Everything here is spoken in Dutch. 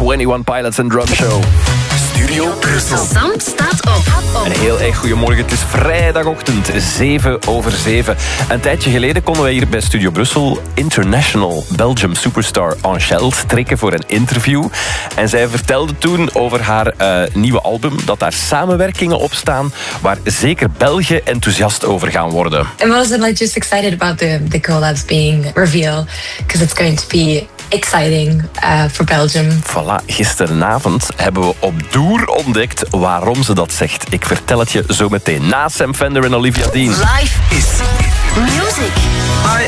21 Pilots and Drum Show. Studio Brussel. Sam staat op. Een heel erg goedemorgen. Het is vrijdagochtend, 7:07. Een tijdje geleden konden wij hier bij Studio Brussel International Belgium superstar Angèle trekken voor een interview. En zij vertelde toen over haar nieuwe album, dat daar samenwerkingen op staan waar zeker Belgen enthousiast over gaan worden. I'm also just excited about the collabs being revealed, because it's going to be exciting for Belgium. Voilà, gisteravond hebben we op Doer ontdekt waarom ze dat zegt. Ik vertel het je zo meteen na Sam Fender en Olivia Dean. Live is music. I